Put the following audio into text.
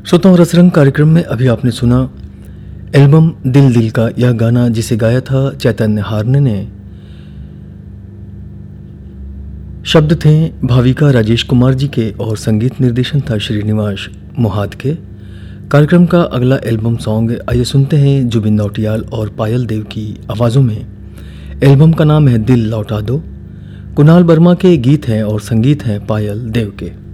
श्रोताओं, रसरंग कार्यक्रम में अभी आपने सुना एल्बम दिल दिल का यह गाना, जिसे गाया था चैतन्य हारने ने। शब्द थे भाविका राजेश कुमार जी के और संगीत निर्देशन था श्रीनिवास मोहात के। कार्यक्रम का अगला एल्बम सॉन्ग आइए सुनते हैं जुबिन नौटियाल और पायल देव की आवाज़ों में। एल्बम का नाम है दिल लौटा दो। कुणाल वर्मा के गीत हैं और संगीत हैं पायल देव के।